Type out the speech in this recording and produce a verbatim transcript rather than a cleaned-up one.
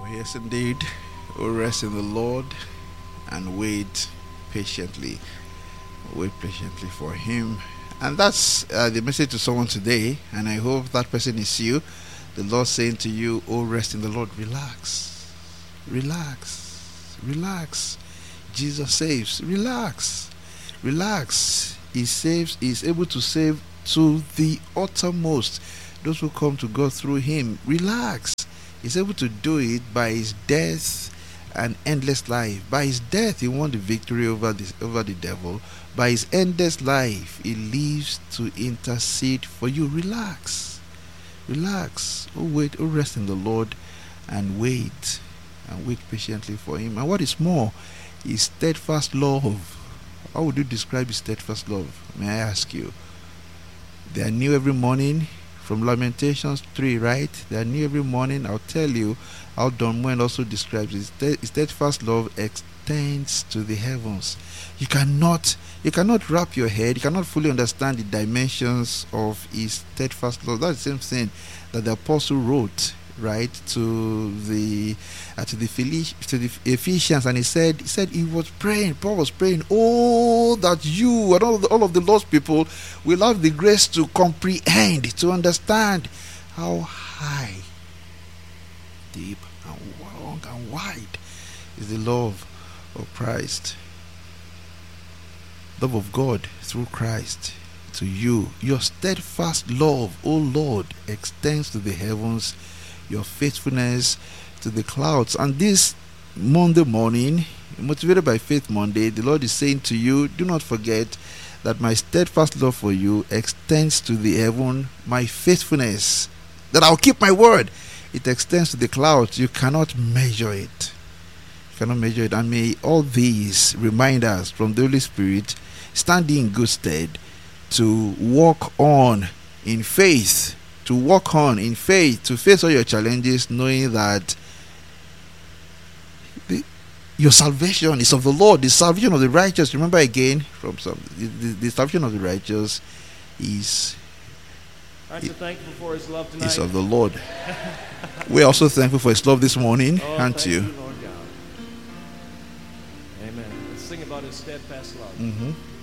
Yes, indeed. We'll rest in the Lord and wait patiently. Wait patiently for Him. And that's uh, the message to someone today. And I hope that person is you. The Lord saying to you, oh, rest in the Lord. Relax. Relax. Relax. Jesus saves. Relax. Relax. He saves. He is able to save to the uttermost those who come to God through Him. Relax. He's able to do it by His death and endless life. By His death, He won the victory over this over the devil. By His endless life, He lives to intercede for you. Relax. Relax. Oh, wait. Oh, rest in the Lord and wait. And wait patiently for Him. And what is more, His steadfast love. How would you describe His steadfast love? May I ask you? They are new every morning. From Lamentations three, right? They are new every morning. I'll tell you how Don Moen also describes it. His steadfast love extends to the heavens. You cannot, you cannot wrap your head. You cannot fully understand the dimensions of His steadfast love. That's the same thing that the apostle wrote, right, to the uh, to the to the Ephesians, and he said he said he was praying. Paul was praying, oh, that you and all of the, all of the lost people will have the grace to comprehend, to understand how high, deep, and long and wide is the love of Christ, love of God through Christ to you. Your steadfast love, O Lord, extends to the heavens. Your faithfulness to the clouds. And this Monday morning, motivated by Faith Monday, the Lord is saying to you, do not forget that my steadfast love for you extends to the heaven. My faithfulness, that I'll keep my word, it extends to the clouds. You cannot measure it. You cannot measure it. And may all these reminders from the Holy Spirit stand in good stead to walk on in faith, to walk on in faith, to face all your challenges, knowing that the, your salvation is of the Lord. The salvation of the righteous, remember again, from some, the, the, the salvation of the righteous is, Aren't you thankful for His love tonight? is of the Lord. We're also thankful for His love this morning, oh, aren't thank you? you, Lord God. Amen. Let's sing about His steadfast love. Mm-hmm.